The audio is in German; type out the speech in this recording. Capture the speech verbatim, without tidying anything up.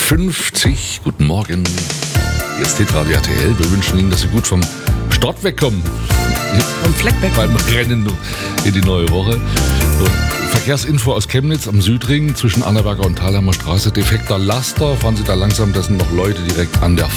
fünfzig. Guten Morgen. Hier ist Hitradio R T L. Wir wünschen Ihnen, dass Sie gut vom Start wegkommen. Vom Fleck weg. Beim Rennen in die neue Woche. So, Verkehrsinfo aus Chemnitz am Südring zwischen Annaberger und Thalheimer Straße. Defekter Laster. Fahren Sie da langsam, das sind noch Leute direkt an der